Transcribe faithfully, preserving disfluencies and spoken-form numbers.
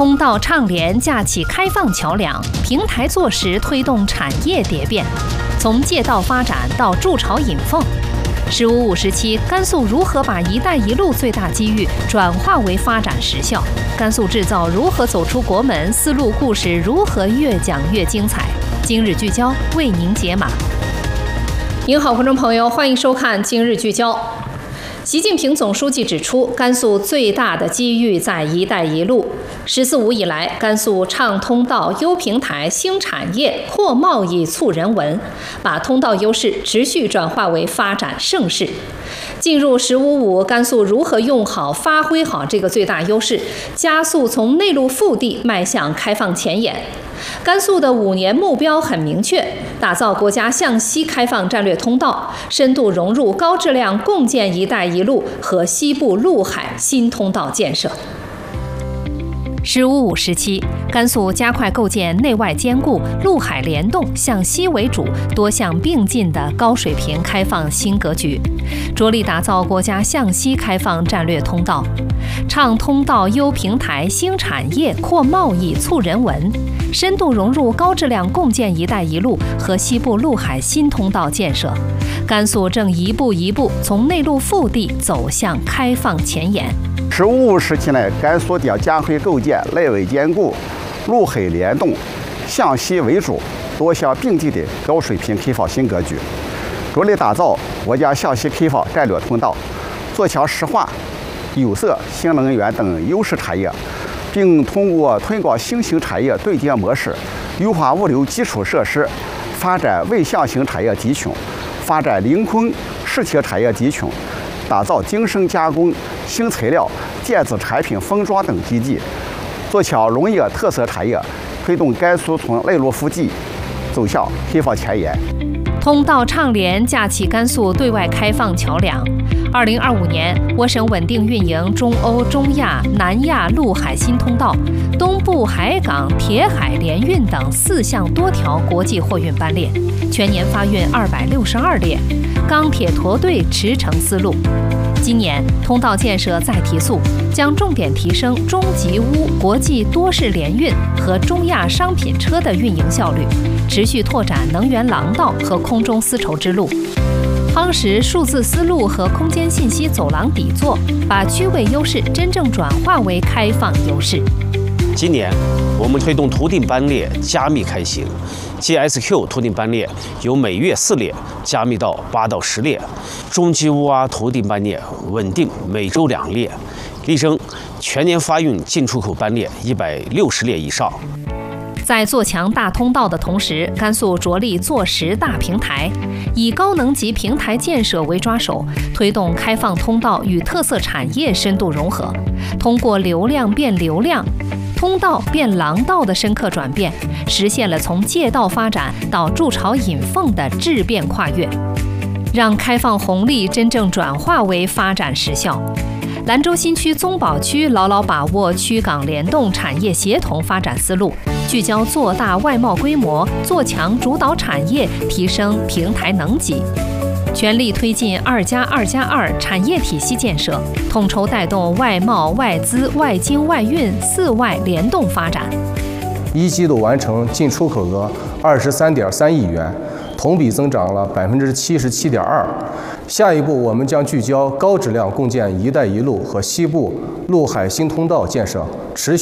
通道畅联架起开放桥梁，平台坐实推动产业蝶变，从借道发展到筑巢引凤。十五五时期，甘肃如何把“一带一路”最大机遇转化为发展实效？甘肃制造如何走出国门？丝路故事如何越讲越精彩？今日聚焦为您解码。您好，观众朋友，欢迎收看今日聚焦。习近平总书记指出，甘肃最大的机遇在“一带一路”。十四五以来，甘肃畅通道、优平台、兴产业、扩贸易、促人文，把通道优势持续转化为发展盛世。进入“十五五”，甘肃如何用好、发挥好这个最大优势，加速从内陆腹地迈向开放前沿？甘肃的五年目标很明确，打造国家向西开放战略通道，深度融入高质量共建“一带一路”和西部陆海新通道建设。十五五时期，甘肃加快构建内外兼顾、陆海联动、向西为主、多项并进的高水平开放新格局，着力打造国家向西开放战略通道，畅通道、优平台、兴产业、扩贸易、促人文，深度融入高质量共建“一带一路”和西部陆海新通道建设。甘肃正一步一步从内陆腹地走向开放前沿。 十五五时期呢，甘肃将加快构建内外兼顾、陆海联动、向西为主、多项并进的高水平开放新格局，着力打造国家向西开放战略通道，做强石化、有色、新能源等优势产业，并通过推广新型产业对接模式，优化物流基础设施，发展外向型产业集群，发展临空适切产业集群，打造精深加工、新材料、电子产品封装等基地，做强农业特色产业，推动甘肃从内陆腹地走向开放前沿。 通道畅联架起甘肃对外开放桥梁。二零二五年，我省稳定运营中欧、中亚、南亚陆海新通道、东部海港、铁海联运等四项多条国际货运班列，全年发运二百六十二列，钢铁驼队驰骋丝路。今年通道建设再提速，将重点提升中吉乌国际多式联运和中亚商品车的运营效率，持续拓展能源廊道和空中丝绸之路，夯实数字丝路和空间信息走廊底座，把区位优势真正转化为开放优势。 今年，我们推动图订班列加密开行 ，G S Q 图订班列由每月四列加密到八到十列，中吉乌啊图订班列稳定每周两列，力争全年发运进出口班列一百六十列以上。 在做强大通道的同时，甘肃着力做实大平台，以高能级平台建设为抓手，推动开放通道与特色产业深度融合，通过流量变流量、通道变廊道的深刻转变，实现了从借道发展到筑巢引凤的质变跨越，让开放红利真正转化为发展实效。兰州新区宗保区牢牢把握区港联动、产业协同发展思路，聚焦做大外贸规模，做强主导产业，提升平台能级，全力推进“二加二加二”产业体系建设，统筹带动外贸、外资、外经、外运四外联动发展。 一季度完成进出口额二十三点三亿元，同比增长了百分之七十七点二。下一步，我们将聚焦高质量共建“一带一路”和西部陆海新通道建设，持续